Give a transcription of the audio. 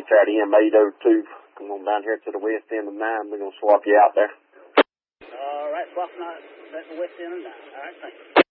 reach out to M802. Come on down here to the west end of 9. We're going to swap you out there. All right, swapping out at the west end of 9. All right, thank you.